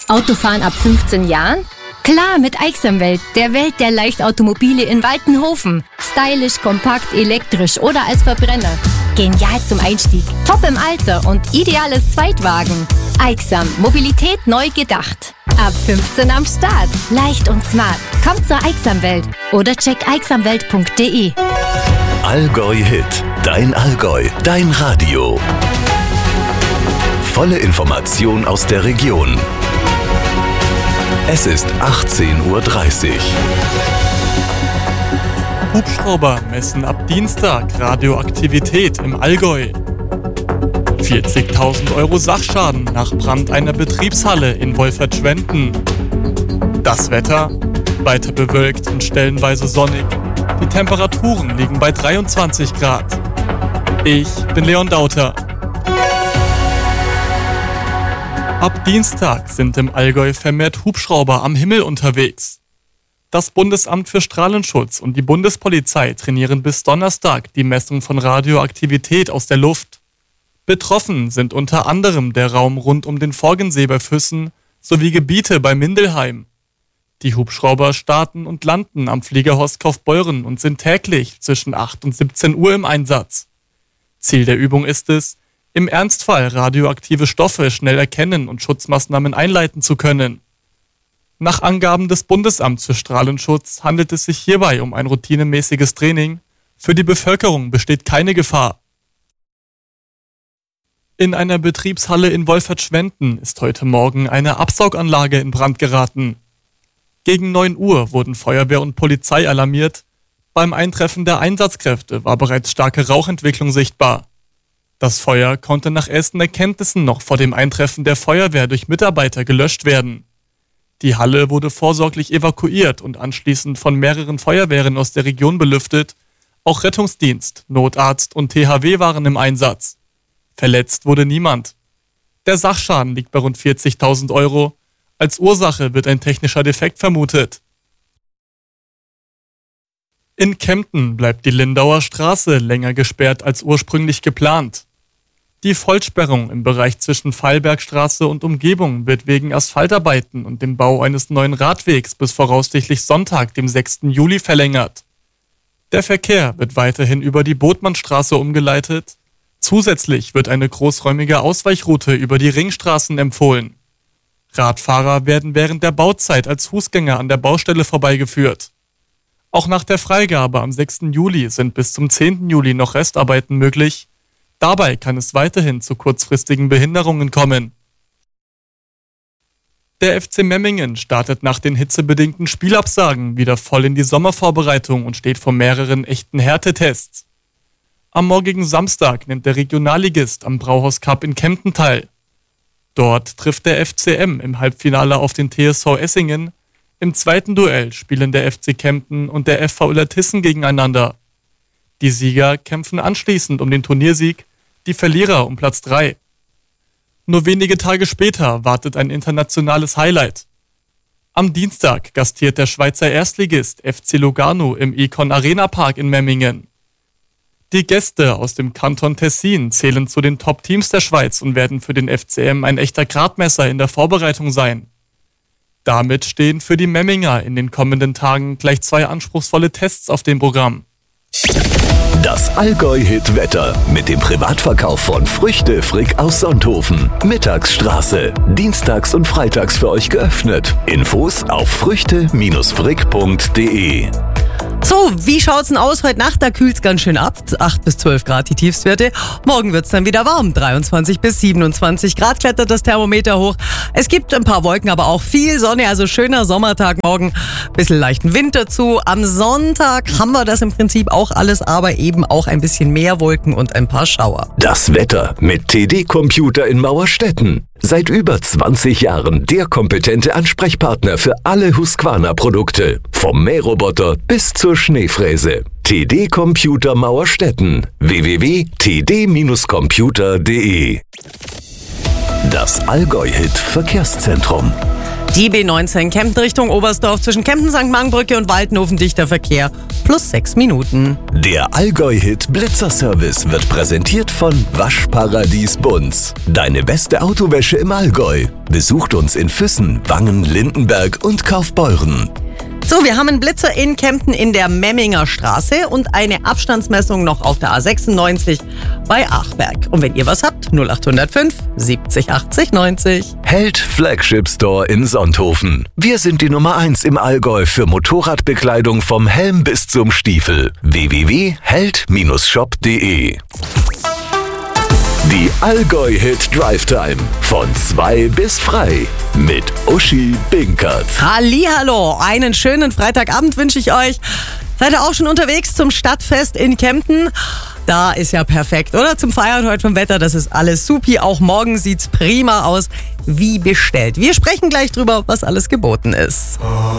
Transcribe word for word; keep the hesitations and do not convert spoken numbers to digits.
Autofahren ab fünfzehn Jahren? Klar, mit Aixamwelt, der Welt der Leichtautomobile in Waltenhofen. Stylisch, kompakt, elektrisch oder als Verbrenner. Genial zum Einstieg, top im Alter und ideales Zweitwagen. Aixam, Mobilität neu gedacht. Ab fünfzehn am Start. Leicht und smart. Kommt zur Aixamwelt oder check aixamwelt punkt de. Allgäu Hit. Dein Allgäu. Dein Radio. Volle Information aus der Region. Es ist achtzehn Uhr dreißig. Hubschrauber messen ab Dienstag Radioaktivität im Allgäu. vierzigtausend Euro Sachschaden nach Brand einer Betriebshalle in Wolfertschwenden. Das Wetter? Weiter bewölkt und stellenweise sonnig. Die Temperaturen liegen bei dreiundzwanzig Grad. Ich bin Leon Dauter. Ab Dienstag sind im Allgäu vermehrt Hubschrauber am Himmel unterwegs. Das Bundesamt für Strahlenschutz und die Bundespolizei trainieren bis Donnerstag die Messung von Radioaktivität aus der Luft. Betroffen sind unter anderem der Raum rund um den Forgensee bei Füssen sowie Gebiete bei Mindelheim. Die Hubschrauber starten und landen am Fliegerhorst Kaufbeuren und sind täglich zwischen acht und siebzehn Uhr im Einsatz. Ziel der Übung ist es, im Ernstfall radioaktive Stoffe schnell erkennen und Schutzmaßnahmen einleiten zu können. Nach Angaben des Bundesamts für Strahlenschutz handelt es sich hierbei um ein routinemäßiges Training. Für die Bevölkerung besteht keine Gefahr. In einer Betriebshalle in Wolfertschwenden ist heute Morgen eine Absauganlage in Brand geraten. Gegen neun Uhr wurden Feuerwehr und Polizei alarmiert. Beim Eintreffen der Einsatzkräfte war bereits starke Rauchentwicklung sichtbar. Das Feuer konnte nach ersten Erkenntnissen noch vor dem Eintreffen der Feuerwehr durch Mitarbeiter gelöscht werden. Die Halle wurde vorsorglich evakuiert und anschließend von mehreren Feuerwehren aus der Region belüftet. Auch Rettungsdienst, Notarzt und T H W waren im Einsatz. Verletzt wurde niemand. Der Sachschaden liegt bei rund vierzigtausend Euro. Als Ursache wird ein technischer Defekt vermutet. In Kempten bleibt die Lindauer Straße länger gesperrt als ursprünglich geplant. Die Vollsperrung im Bereich zwischen Feilbergstraße und Umgebung wird wegen Asphaltarbeiten und dem Bau eines neuen Radwegs bis voraussichtlich Sonntag, dem sechsten Juli, verlängert. Der Verkehr wird weiterhin über die Botmannstraße umgeleitet. Zusätzlich wird eine großräumige Ausweichroute über die Ringstraßen empfohlen. Radfahrer werden während der Bauzeit als Fußgänger an der Baustelle vorbeigeführt. Auch nach der Freigabe am sechsten Juli sind bis zum zehnten Juli noch Restarbeiten möglich. Dabei kann es weiterhin zu kurzfristigen Behinderungen kommen. Der F C Memmingen startet nach den hitzebedingten Spielabsagen wieder voll in die Sommervorbereitung und steht vor mehreren echten Härtetests. Am morgigen Samstag nimmt der Regionalligist am Brauhaus Cup in Kempten teil. Dort trifft der F C M im Halbfinale auf den T S V Essingen. Im zweiten Duell spielen der F C Kempten und der F V Illertissen gegeneinander. Die Sieger kämpfen anschließend um den Turniersieg, die Verlierer um Platz drei. Nur wenige Tage später wartet ein internationales Highlight. Am Dienstag gastiert der Schweizer Erstligist F C Lugano im Econ Arena Park in Memmingen. Die Gäste aus dem Kanton Tessin zählen zu den Top-Teams der Schweiz und werden für den F C M ein echter Gradmesser in der Vorbereitung sein. Damit stehen für die Memminger in den kommenden Tagen gleich zwei anspruchsvolle Tests auf dem Programm. Das Allgäu-Hit-Wetter mit dem Privatverkauf von Früchte Frick aus Sonthofen. Mittagsstraße. Dienstags und freitags für euch geöffnet. Infos auf früchte frick punkt de. So, wie schaut's denn aus? Heute Nacht, da kühlt's ganz schön ab. acht bis zwölf Grad die Tiefstwerte. Morgen wird's dann wieder warm. dreiundzwanzig bis siebenundzwanzig Grad klettert das Thermometer hoch. Es gibt ein paar Wolken, aber auch viel Sonne. Also schöner Sommertag morgen. Bisschen leichten Wind dazu. Am Sonntag haben wir das im Prinzip auch alles, aber eben auch ein bisschen mehr Wolken und ein paar Schauer. Das Wetter mit T D Computer in Mauerstetten. Seit über zwanzig Jahren der kompetente Ansprechpartner für alle Husqvarna-Produkte. Vom Mähroboter bis zur Schneefräse. T D Computer Mauerstetten. w w w punkt t d computer punkt de. Das Allgäu-Hit Verkehrszentrum. Die B neunzehn Kempten Richtung Oberstdorf zwischen Kempten, Sankt Markenbrücke und Waldenhofen dichter Verkehr plus sechs Minuten. Der Allgäu-Hit Blitzer-Service wird präsentiert von Waschparadies Bunz. Deine beste Autowäsche im Allgäu. Besucht uns in Füssen, Wangen, Lindenberg und Kaufbeuren. So, wir haben einen Blitzer in Kempten in der Memminger Straße und eine Abstandsmessung noch auf der A sechsundneunzig bei Achberg. Und wenn ihr was habt, null acht null fünf siebzig achtzig neunzig. Held Flagship Store in Sonthofen. Wir sind die Nummer eins im Allgäu für Motorradbekleidung vom Helm bis zum Stiefel. w w w punkt held Bindestrich shop punkt de. Die Allgäu-Hit Drive Time von zwei bis frei mit Uschi Binkert. Hallihallo, einen schönen Freitagabend wünsche ich euch. Seid ihr auch schon unterwegs zum Stadtfest in Kempten? Da ist ja perfekt, oder? Zum Feiern heute vom Wetter, das ist alles supi. Auch morgen sieht's prima aus, wie bestellt. Wir sprechen gleich drüber, was alles geboten ist.